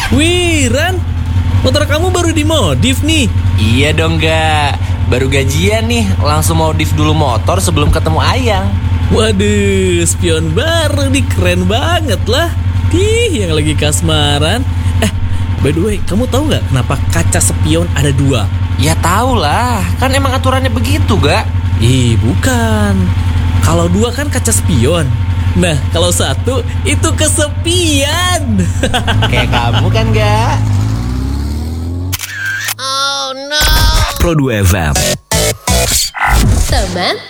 Wih, Ran, motor kamu baru dimodif nih. Iya dong, Gak. Baru gajian nih, langsung modif dulu motor sebelum ketemu Ayang. Waduh, spion baru nih, keren banget lah. Yang lagi kasmaran. By the way, kamu tahu nggak kenapa kaca spion ada 2? Ya tau lah, kan emang aturannya begitu, Gak. Bukan. Kalau 2 kan kaca spion. Nah, kalau 1 itu kesepian. Kayak kamu kan, Gak. Oh no. Pro 2 FM. Teman